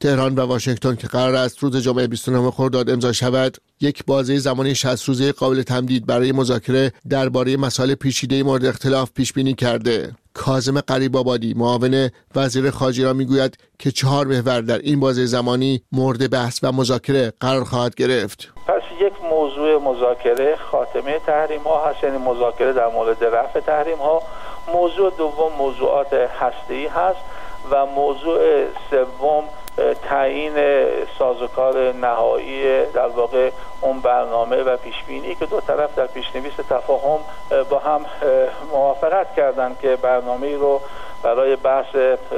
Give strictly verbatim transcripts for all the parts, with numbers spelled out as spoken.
تهران و واشنگتن که قرار است روز جمعه بیست و نه خرداد امضا شود، یک بازه زمانی شصت روزه قابل تمدید برای مذاکره درباره مسائل پیچیده مورد اختلاف پیش بینی کرده. کاظم غریب‌آبادی معاون وزیر خارجه ایران میگوید که چهار محور در این بازه زمانی مورد بحث و مذاکره قرار خواهد گرفت. پس یک موضوع مذاکره خاتمه تحریم ها هست، یعنی مذاکره در مورد رفع تحریم ها. موضوع دوم موضوعات هسته‌ای هست و موضوع سوم تعیین سازوکار نهایی در واقع اون برنامه و پیشبینی که دو طرف در پیشنویس تفاهم با هم موافقت کردند که برنامه‌ای رو برای بحث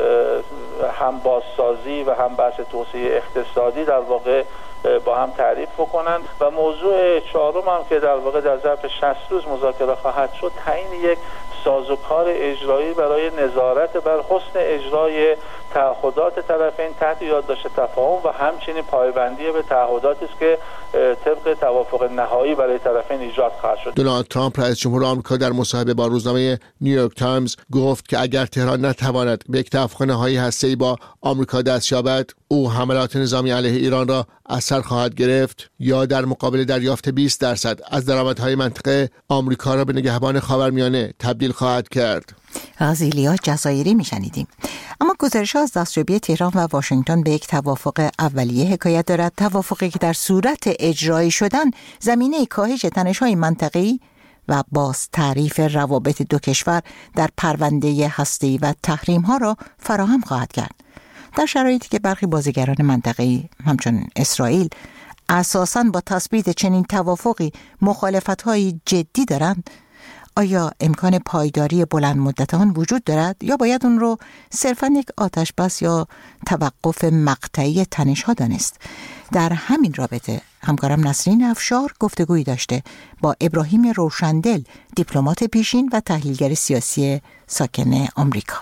هم بازسازی و هم بحث توسعه اقتصادی در واقع با هم تعریف بکنند. و موضوع چهارم هم که در واقع در ظرف شصت روز مذاکره خواهد شد تعیین یک سازوکار اجرایی برای نظارت بر حسن اجرای تعهدات طرفین تحت یادداشت تفاهم و همچنین پایبندی به تعهداتی است که طبق توافق نهایی برای طرفین ایجاد خواهد شد. دونالد ترامپ رئیس جمهور آمریکا در مصاحبه با روزنامه نیویورک تایمز گفت که اگر تهران نتواند به یک توافق نهایی هسته‌ای با آمریکا دست یابد، او حملات نظامی علیه ایران را از سر خواهد گرفت یا در مقابل دریافت بیست درصد از درآمدهای منطقه آمریکا را به نگهبان خاورمیانه تبدیل خواهد کرد. غازیلیا جزایری میشنیدیم. اما گزارش از دستیابی تهران و واشنگتن به یک توافق اولیه حکایت دارد، توافقی که در صورت اجرایی شدن زمینه کاهش تنش‌های منطقه‌ای و باز تعریف روابط دو کشور در پرونده هسته‌ای و تحریم‌ها را فراهم خواهد کرد. در شرایطی که برخی بازیگران منطقه‌ای همچون اسرائیل اساساً با تثبیت چنین توافقی مخالفت‌های جدی دارند، آیا امکان پایداری بلند مدت آن وجود دارد یا باید اون رو صرفاً یک آتش بس یا توقف مقطعی تنش‌ها دانست؟ در همین رابطه همکارم نسرین افشار گفتگویی داشته با ابراهیم روشندل، دیپلمات پیشین و تحلیلگر سیاسی ساکن آمریکا.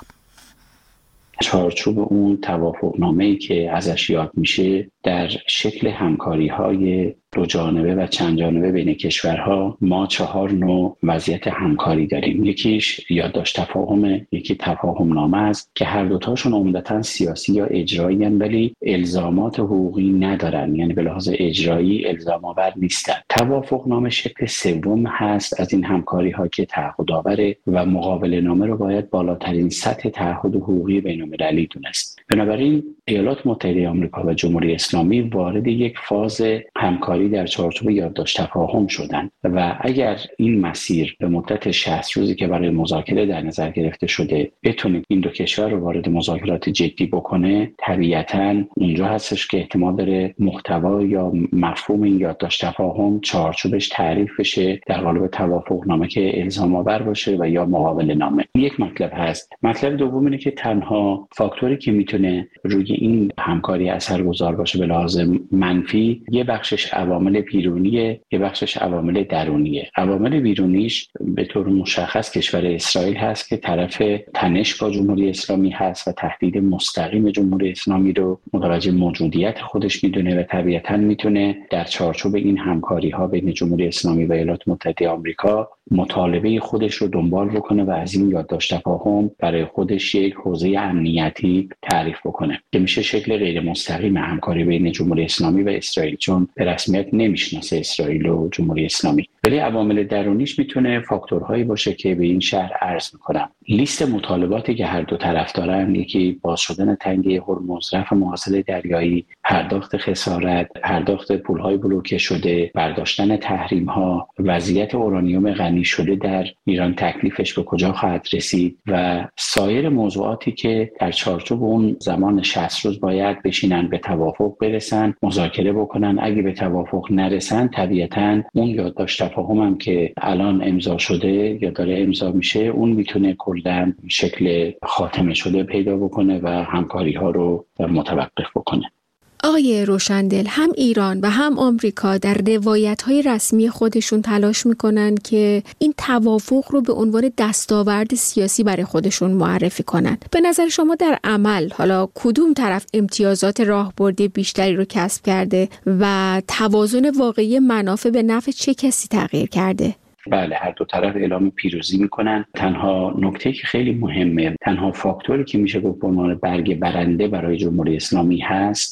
چارچوب اون توافقنامه‌ای که ازش یاد میشه در شکل همکاری‌های دو جانبه و چند جانبه بین کشورها ما چهار نوع وضعیت همکاری داریم. یکیش یادداشت تفاهمه، یکی تفاهم نامه است که هر دوتاشون عمدتاً سیاسی یا اجرایی هستند ولی الزامات حقوقی ندارن، یعنی به لحاظ اجرایی الزام آور نیستن. توافق نامه شکل سوم هست از این همکاری ها که تعهد آوره و مقابله نامه رو باید بالاترین سطح تعهد حقوقی بین‌المللی دونست. بنابراین ایالات متحده آمریکا و جمهوری اسلامی وارد یک فاز همکاری در چارچوب یادداشت تفاهم شدند و اگر این مسیر به مدت شصت روزی که برای مذاکره در نظر گرفته شده بتونه این دو کشور رو وارد مذاکرات جدی بکنه، طبیعتاً اونجا هستش که احتمال داره محتوا یا مفهوم این یادداشت تفاهم چارچوبش تعریف بشه در قالب توافقنامه که الزام آور باشه و یا مقابله نامه. یک مطلب هست. مطلب دوم اینه که تنها فاکتوری که میتونه روی این همکاری اثرگذار باشه به لحاظ منفی یه بخشش عوامل بیرونیه، یه بخشش عوامل درونیه. عوامل بیرونیش به طور مشخص کشور اسرائیل هست که طرف تنش با جمهوری اسلامی هست و تهدید مستقیم جمهوری اسلامی رو متوجه موجودیت خودش میدونه و طبیعتاً میتونه در چارچوب این همکاری ها بین جمهوری اسلامی و ایالات متحده آمریکا مطالبه خودش رو دنبال بکنه و از این یادداشت تفاهم برای خودش یک حوزه امنیتی تعریف بکنه که میشه شکل غیر مستقیم همکاری بین جمهوری اسلامی و اسرائیل، چون به رسمیت نمیشناسه اسرائیل و جمهوری اسلامی. ولی عوامل درونیش میتونه فاکتورهایی باشه که به این شهر عرض میکنم. لیست مطالباتی که هر دو طرف دارن، یکی باز شدن تنگه هرمز، رفع محاصره دریایی، پرداخت خسارت، پرداخت پولهای بلوکه شده، برداشتن تحریم‌ها، وضعیت اورانیوم غنی شده در ایران تکلیفش به کجا خواهد رسید و سایر موضوعاتی که در چارچوب اون زمان شصت روز باید بشینن به توافق برسن، مذاکره بکنن. اگه به توافق نرسن طبیعتاً اون یادداشت تفاهم هم که الان امضا شده یا داره امضا میشه اون میتونه کلاً شکل خاتمه شده پیدا بکنه و همکاری ها رو متوقف بکنه. آقای روشندل، هم ایران و هم آمریکا در روایت‌های رسمی خودشون تلاش میکنن که این توافق رو به عنوان دستاورد سیاسی برای خودشون معرفی کنن. به نظر شما در عمل حالا کدوم طرف امتیازات راهبردی بیشتری رو کسب کرده و توازن واقعی منافع به نفع چه کسی تغییر کرده؟ بله، هر دو طرف اعلام پیروزی میکنن. تنها نکته که خیلی مهمه، تنها فاکتوری که میشه گفت به عنوان برگ برنده برای جمهوری اسلامی هست